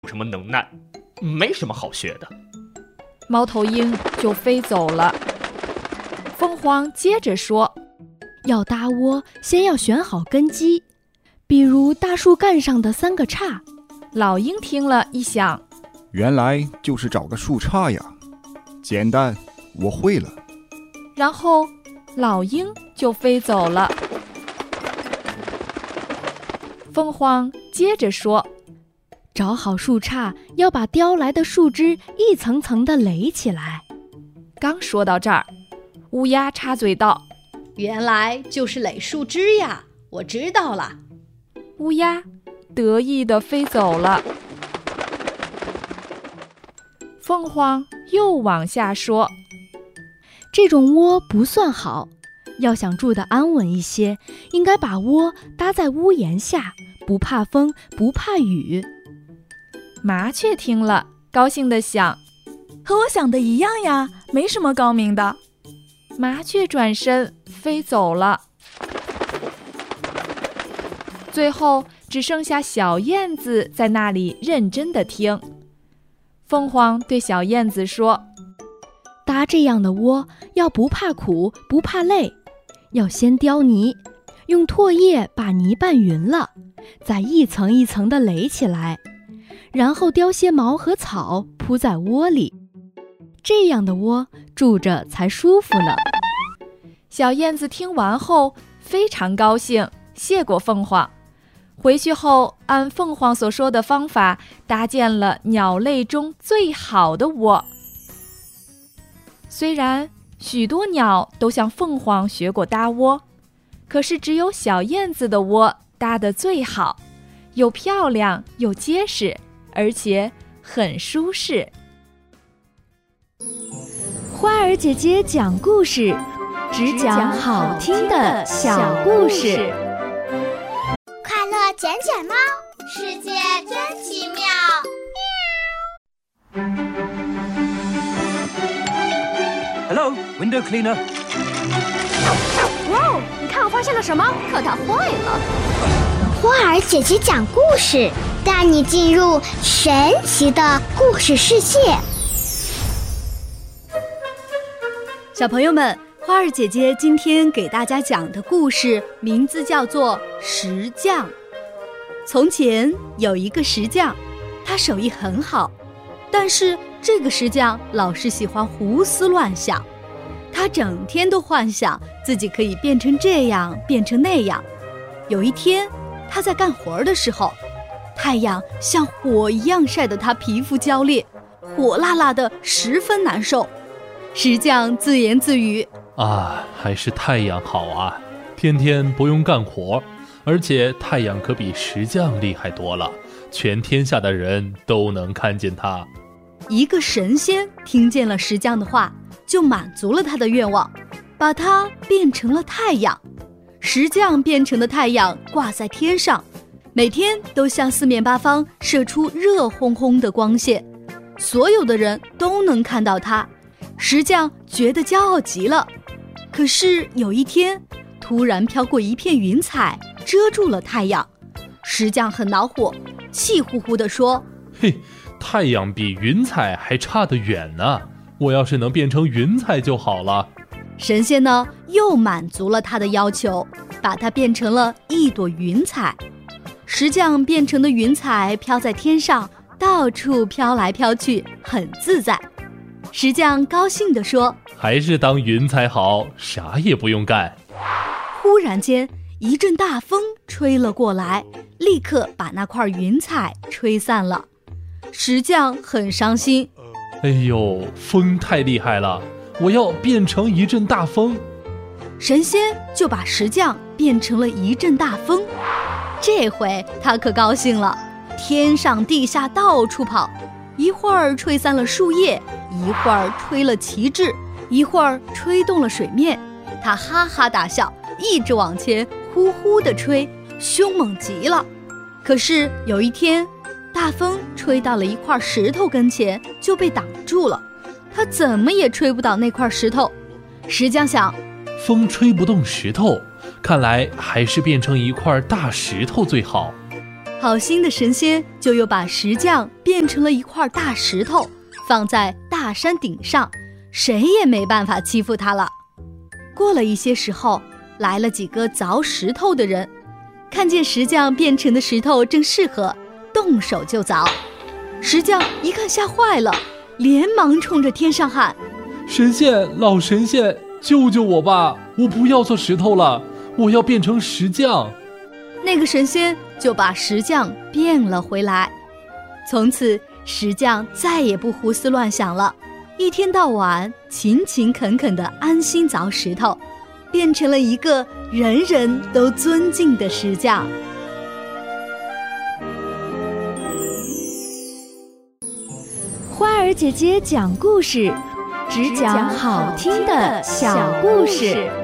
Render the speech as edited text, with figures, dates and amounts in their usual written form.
有什么能耐，没什么好学的。 猫头鹰就飞走了。凤凰接着说， 要搭窝，先要选好根基，比如大树干上的3个杈。 老鹰听了一想， 原来就是找个树杈呀，简单，我会了。 然后老鹰就飞走了。凤凰接着说， 找好树杈，要把叼来的树枝一层层地垒起来。 刚说到这儿，乌鸦插嘴道， 原来就是垒树枝呀，我知道了。 乌鸦得意地飞走了。凤凰又往下说， 这种窝不算好，要想住得安稳一些，应该把窝搭在屋檐下，不怕风，不怕雨。 麻雀听了，高兴地想， 和我想的一样呀，没什么高明的。 麻雀转身飞走了。最后只剩下小燕子在那里认真地听。凤凰对小燕子说， 搭这样的窝要不怕苦，不怕累，要先雕泥，用唾液把泥拌匀了，再一层一层地垒起来，然后雕些毛和草铺在窝里，这样的窝住着才舒服呢。 小燕子听完后非常高兴，谢过凤凰。回去后按凤凰所说的方法搭建了鸟类中最好的窝。虽然许多鸟都向凤凰学过搭窝，可是只有小燕子的窝搭得最好，又漂亮又结实，而且很舒适。 花儿姐姐讲故事，只讲好听的小故事。 快乐捡捡猫，世界真奇妙。 Hello, window cleaner. 哇哦，你看我发现了什么？可它坏了。花儿姐姐讲故事，带你进入神奇的故事世界。 小朋友们，花儿姐姐今天给大家讲的故事名字叫做石匠。从前有一个石匠，他手艺很好，但是这个石匠老是喜欢胡思乱想，他整天都幻想自己可以变成这样，变成那样。有一天，他在干活的时候，太阳像火一样晒得他皮肤焦裂，火辣辣的，十分难受。石匠自言自语， 还是太阳好啊，天天不用干活，而且太阳可比石匠厉害多了，全天下的人都能看见他。 一个神仙听见了石匠的话，就满足了他的愿望，把他变成了太阳。石匠变成的太阳挂在天上，每天都向四面八方射出热烘烘的光线，所有的人都能看到他。石匠觉得骄傲极了。可是有一天，突然飘过一片云彩，遮住了太阳。石匠很恼火，气呼呼地说， 嘿，太阳比云彩还差得远呢，我要是能变成云彩就好了。 神仙呢，又满足了他的要求，把它变成了一朵云彩。石匠变成的云彩飘在天上，到处飘来飘去，很自在。石匠高兴地说， 还是当云彩好，啥也不用干。 忽然间，一阵大风吹了过来，立刻把那块云彩吹散了。石匠很伤心， 哎呦，风太厉害了，我要变成一阵大风。 神仙就把石匠变成了一阵大风，这回他可高兴了，天上地下到处跑，一会儿吹散了树叶，一会儿吹了旗帜，一会儿吹动了水面。他哈哈大笑，一直往前呼呼地吹，凶猛极了。可是有一天，大风吹到了一块石头跟前，就被挡住了，他怎么也吹不倒那块石头。石匠想， 风吹不动石头，看来还是变成一块大石头最好。 好心的神仙就又把石匠变成了一块大石头，放在大山顶上，谁也没办法欺负他了。过了一些时候，来了几个凿石头的人，看见石匠变成的石头正适合，动手就凿。石匠一看吓坏了，连忙冲着天上喊： 神仙，老神仙，救救我吧！我不要做石头了，我要变成石匠。 那个神仙就把石匠变了回来。从此石匠再也不胡思乱想了，一天到晚勤勤恳恳地安心凿石头，变成了一个人人都尊敬的石匠。 花儿姐姐讲故事，只讲好听的小故事。